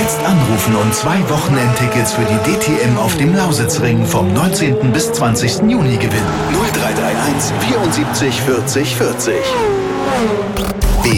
Jetzt anrufen und 2 Wochenendtickets für die DTM auf dem Lausitzring vom 19. bis 20. Juni gewinnen. 0331 74 40 40.